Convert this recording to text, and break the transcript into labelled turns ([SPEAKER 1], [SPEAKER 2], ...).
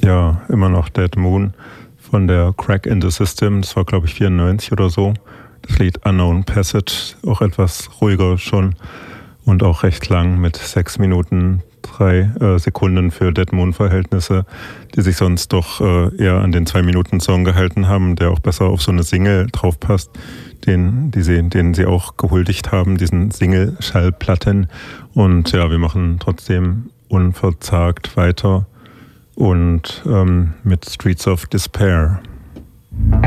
[SPEAKER 1] Ja, immer noch Dead Moon von der Crack in the System. Das war, glaube ich, 94 oder so. Das Lied Unknown Passage, auch etwas ruhiger schon und auch recht lang mit 6 Minuten 3 Sekunden für Dead Moon-Verhältnisse, die sich sonst doch eher an den 2-Minuten-Song gehalten haben, der auch besser auf so eine Single draufpasst, den sie auch gehuldigt haben, diesen Single-Schallplatten. Und ja, wir machen trotzdem unverzagt weiter und mit Streets of Despair.